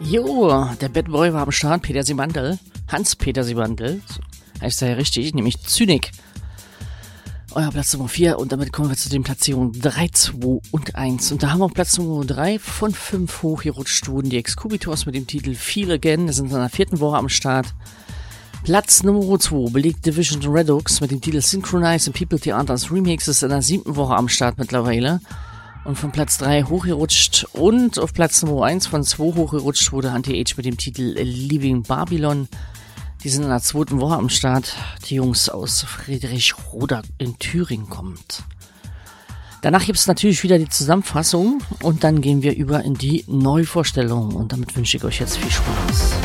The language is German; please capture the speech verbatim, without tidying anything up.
Jo, der Bad Boy war am Start, Peter Simandl. Hans-Peter Simandl, so heißt er ja richtig, nämlich Zynik. Euer Platz Nummer vier und damit kommen wir zu den Platzierungen drei, zwei und eins. Und da haben wir auf Platz Nummer drei von fünf hochgerutscht wurden die Excubitors mit dem Titel Feel Again. Die sind in der vierten Woche am Start. Platz Nummer zwei belegt Division Redux mit dem Titel Synchronize and People Theaters Remix. Ist in der siebten Woche am Start mittlerweile. Und von Platz drei hochgerutscht und auf Platz Nummer eins von zwei hochgerutscht wurde Anti-Age mit dem Titel Leaving Babylon. Die sind in der zweiten Woche am Start. Die Jungs aus Friedrichroda in Thüringen kommt. Danach gibt es natürlich wieder die Zusammenfassung und dann gehen wir über in die Neuvorstellung. Und damit wünsche ich euch jetzt viel Spaß.